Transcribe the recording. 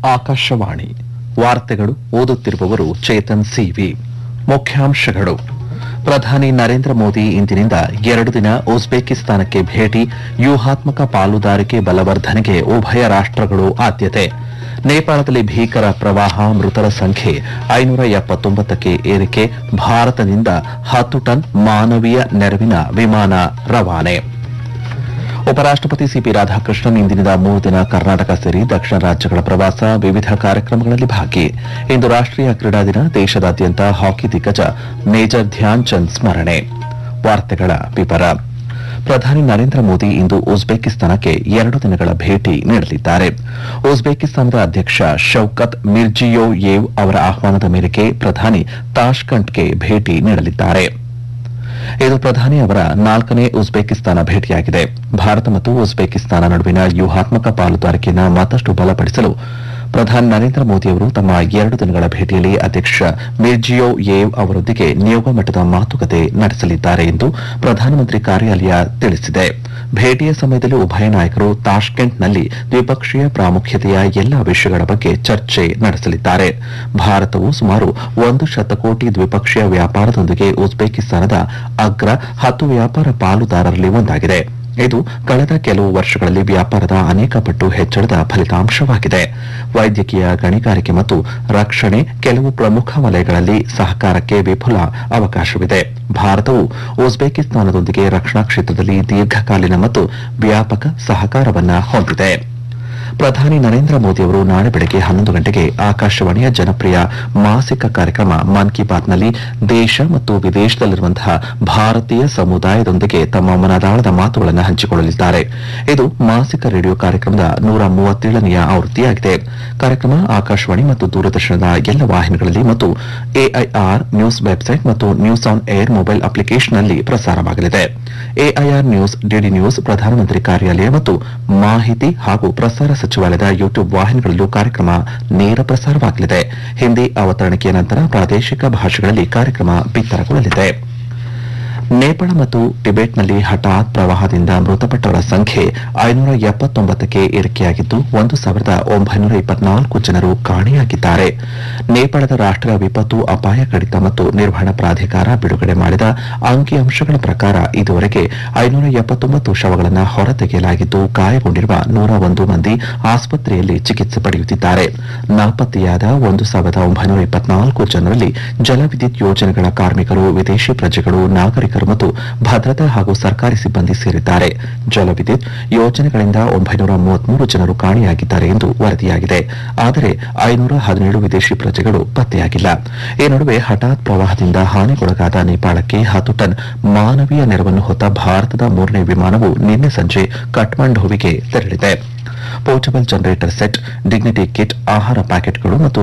ಆಕಾಶವಾಣಿ ವಾರ್ತೆಗಳು ಓದುತ್ತಿರುವವರು ಚೇತನ್ ಸಿವಿ. ಮುಖ್ಯಾಂಶಗಳು: ಪ್ರಧಾನಿ ನರೇಂದ್ರ ಮೋದಿ ಇಂದಿನಿಂದ 2 ದಿನ ಉಜ್ಬೇಕಿಸ್ತಾನಕ್ಕೆ ಭೇಟಿ. ವ್ಯೂಹಾತ್ಮಕ ಪಾಲುದಾರಿಕೆ ಬಲವರ್ಧನೆಗೆ ಉಭಯ ರಾಷ್ಟಗಳು ಆದ್ಯತೆ. ನೇಪಾಳದಲ್ಲಿ ಭೀಕರ ಪ್ರವಾಹ, ಮೃತರ ಸಂಖ್ಯೆ 579ಕ್ಕೆ ಏರಿಕೆ. ಭಾರತದಿಂದ 10 ಟನ್ ಮಾನವೀಯ ನೆರವಿನ ವಿಮಾನ ರವಾನೆ. ಉಪರಾಷ್ಟಪತಿ ಸಿಪಿ ರಾಧಾಕೃಷ್ಣನ್ ಇಂದಿನಿಂದ 3 ದಿನ ಕರ್ನಾಟಕ ಸೇರಿ ದಕ್ಷಿಣ ರಾಜ್ಯಗಳ ಪ್ರವಾಸ, ವಿವಿಧ ಕಾರ್ಯಕ್ರಮಗಳಲ್ಲಿ ಭಾಗಿ. ಇಂದು ರಾಷ್ಟೀಯ ಕ್ರೀಡಾ ದಿನ. ದೇಶದಾದ್ಯಂತ ಹಾಕಿ ದಿಗ್ಗಜ ಮೇಜರ್ ಧ್ಯಾನ್ ಚಂದ್ ಸ್ಮರಣೆ. ವಾರ್ತೆಗಳ ವಿವರ. ಪ್ರಧಾನಿ ನರೇಂದ್ರ ಮೋದಿ ಇಂದು ಉಜ್ಬೇಕಿಸ್ತಾನಕ್ಕೆ 2 ದಿನಗಳ ಭೇಟಿ ನೀಡಲಿದ್ದಾರೆ. ಉಜ್ಬೇಕಿಸ್ತಾನದ ಅಧ್ಯಕ್ಷ ಶೌಕತ್ ಮಿರ್ಜಿಯೋಯೇವ್ ಅವರ ಆಹ್ವಾನದ ಮೇರೆಗೆ ಪ್ರಧಾನಿ ತಾಷ್ಕಂಟ್ಗೆ ಭೇಟಿ ನೀಡಲಿದ್ದಾರೆ. ಇದು ಪ್ರಧಾನಿ ಅವರ 4ನೇ ಉಜ್ಬೇಕಿಸ್ತಾನ ಭೇಟಿಯಾಗಿದೆ. ಭಾರತ ಮತ್ತು ಉಜ್ಬೇಕಿಸ್ತಾನ ನಡುವಿನ ವ್ಯೂಹಾತ್ಮಕ ಪಾಲುದಾರಿಕೆಯನ್ನು ಮತ್ತಷ್ಟು ಬಲಪಡಿಸಲು ಪ್ರಧಾನಿ ನರೇಂದ್ರ ಮೋದಿ ಅವರು ತಮ್ಮ 2 ದಿನಗಳ ಭೇಟಿಯಲ್ಲಿ ಅಧ್ಯಕ್ಷ ಮಿರ್ಜಿಯೋಯೇವ್ ಅವರೊಂದಿಗೆ ನಿಯೋಗ ಮಟ್ಟದ ಮಾತುಕತೆ ನಡೆಸಲಿದ್ದಾರೆ ಎಂದು ಪ್ರಧಾನಮಂತ್ರಿ ಕಾರ್ಯಾಲಯ ತಿಳಿಸಿದೆ. ಭೇಟಿಯ ಸಮಯದಲ್ಲಿ ಉಭಯ ನಾಯಕರು ತಾಷ್ಕೆಂಟ್ನಲ್ಲಿ ದ್ವಿಪಕ್ಷೀಯ ಪ್ರಾಮುಖ್ಯತೆಯ ಎಲ್ಲಾ ವಿಷಯಗಳ ಬಗ್ಗೆ ಚರ್ಚೆ ನಡೆಸಲಿದ್ದಾರೆ. ಭಾರತವು ಸುಮಾರು 1 ಶತಕೋಟಿ ದ್ವಿಪಕ್ಷೀಯ ವ್ಯಾಪಾರದೊಂದಿಗೆ ಉಜ್ಬೇಕಿಸ್ತಾನದ ಅಗ್ರ 10 ವ್ಯಾಪಾರ ಪಾಲುದಾರರಲ್ಲಿ ಒಂದಾಗಿದೆ. ಇದು ಕಳೆದ ಕೆಲವು ವರ್ಷಗಳಲ್ಲಿ ವ್ಯಾಪಾರದ ಅನೇಕ ಪಟ್ಟು ಹೆಚ್ಚಳದ ಫಲಿತಾಂಶವಾಗಿದೆ. ವೈದ್ಯಕೀಯ, ಗಣಿಗಾರಿಕೆ ಮತ್ತು ರಕ್ಷಣೆ ಕೆಲವು ಪ್ರಮುಖ ವಲಯಗಳಲ್ಲಿ ಸಹಕಾರಕ್ಕೆ ವಿಪುಲ ಅವಕಾಶವಿದೆ. ಭಾರತವು ಉಜ್ಬೇಕಿಸ್ತಾನದೊಂದಿಗೆ ರಕ್ಷಣಾ ಕ್ಷೇತ್ರದಲ್ಲಿ ದೀರ್ಘಕಾಲೀನ ಮತ್ತು ವ್ಯಾಪಕ ಸಹಕಾರವನ್ನು ಹೊಂದಿದೆ. ಪ್ರಧಾನಿ ನರೇಂದ್ರ ಮೋದಿ ಅವರು ನಾಳೆ ಬೆಳಗ್ಗೆ 11 ಗಂಟೆಗೆ ಆಕಾಶವಾಣಿಯ ಜನಪ್ರಿಯ ಮಾಸಿಕ ಕಾರ್ಯಕ್ರಮ ಮನ್ ಕಿ ಬಾತ್ನಲ್ಲಿ ದೇಶ ಮತ್ತು ವಿದೇಶದಲ್ಲಿರುವಂತಹ ಭಾರತೀಯ ಸಮುದಾಯದೊಂದಿಗೆ ತಮ್ಮ ಮನದಾಳದ ಮಾತುಗಳನ್ನು ಹಂಚಿಕೊಳ್ಳಲಿದ್ದಾರೆ. ಇದು ಮಾಸಿಕ ರೇಡಿಯೋ ಕಾರ್ಯಕ್ರಮದ 137ನೇ ಆವೃತ್ತಿಯಾಗಿದೆ. ಕಾರ್ಯಕ್ರಮ ಆಕಾಶವಾಣಿ ಮತ್ತು ದೂರದರ್ಶನದ ಎಲ್ಲ ವಾಹಿನಿಗಳಲ್ಲಿ ಮತ್ತು ಎಐಆರ್ ನ್ಯೂಸ್ ವೆಬ್ಸೈಟ್ ಮತ್ತು ನ್ಯೂಸ್ ಆನ್ ಏರ್ ಮೊಬೈಲ್ ಅಪ್ಲಿಕೇಶನ್ನಲ್ಲಿ ಪ್ರಸಾರವಾಗಲಿದೆ. ಎಐಆರ್ ನ್ಯೂಸ್, ಡಿಡಿ ನ್ಯೂಸ್, ಪ್ರಧಾನಮಂತ್ರಿ ಕಾರ್ಯಾಲಯ ಮತ್ತು ಮಾಹಿತಿ ಹಾಗೂ ಪ್ರಸಾರ ಸಚಿವಾಲಯದ ಯೂಟ್ಯೂಬ್ ವಾಹಿನಿಗಳಲ್ಲೂ ಕಾರ್ಯಕ್ರಮ ನೇರ ಪ್ರಸಾರವಾಗಲಿದೆ. ಹಿಂದಿ ಅವತರಣಿಕೆಯ ನಂತರ ಪ್ರಾದೇಶಿಕ ಭಾಷೆಗಳಲ್ಲಿ ಕಾರ್ಯಕ್ರಮ ಬಿತ್ತರಗೊಳ್ಳಲಿದೆ. ನೇಪಾಳ ಮತ್ತು ಟಿಬೆಟ್ನಲ್ಲಿ ಹಠಾತ್ ಪ್ರವಾಹದಿಂದ ಮೃತಪಟ್ಟವರ ಸಂಖ್ಯೆ 579ಕ್ಕೆ ಏರಿಕೆಯಾಗಿದ್ದು 1924 ಜನರು ಕಾಣೆಯಾಗಿದ್ದಾರೆ. ನೇಪಾಳದ ರಾಷ್ಟೀಯ ವಿಪತ್ತು ಅಪಾಯ ಕಡಿತ ಮತ್ತು ನಿರ್ವಹಣಾ ಪ್ರಾಧಿಕಾರ ಬಿಡುಗಡೆ ಮಾಡಿದ ಅಂಕಿಅಂಶಗಳ ಪ್ರಕಾರ ಇದುವರೆಗೆ 579 ಶವಗಳನ್ನು ಹೊರತೆಗೆಯಲಾಗಿದ್ದು, ಗಾಯಗೊಂಡಿರುವ 101 ಮಂದಿ ಆಸ್ಪತ್ರೆಯಲ್ಲಿ ಚಿಕಿತ್ಸೆ ಪಡೆಯುತ್ತಿದ್ದಾರೆ. ನಾಪತ್ತೆಯಾದ 1924 ಜನರಲ್ಲಿ ಜಲವಿದ್ಯುತ್ ಯೋಜನೆಗಳ ಕಾರ್ಮಿಕರು, ವಿದೇಶಿ ಪ್ರಜೆಗಳು, ನಾಗರಿಕರು ಮತ್ತು ಭದ್ರತಾ ಹಾಗೂ ಸರ್ಕಾರಿ ಸಿಬ್ಬಂದಿ ಸೇರಿದ್ದಾರೆ. ಜಲವಿದ್ಯುತ್ ಯೋಜನೆಗಳಿಂದ 933 ಜನರು ಕಾಣೆಯಾಗಿದ್ದಾರೆ ಎಂದು ವರದಿಯಾಗಿದೆ. ಆದರೆ 517 ವಿದೇಶಿ ಪ್ರಜೆಗಳು ಪತ್ತೆಯಾಗಿಲ್ಲ. ಈ ನಡುವೆ ಹಠಾತ್ ಪ್ರವಾಹದಿಂದ ಹಾನಿಗೊಳಗಾದ ನೇಪಾಳಕ್ಕೆ 10 ಟನ್ ಮಾನವೀಯ ನೆರವನ್ನು ಹೊತ್ತ ಭಾರತದ 3ನೇ ವಿಮಾನವು ನಿನ್ನೆ ಸಂಜೆ ಕಠ್ಮಂಡುವಿಗೆ ತೆರಳಿದೆ. Portable generator set, dignity kit, ಆಹಾರ ಪ್ಯಾಕೆಟ್ಗಳು ಮತ್ತು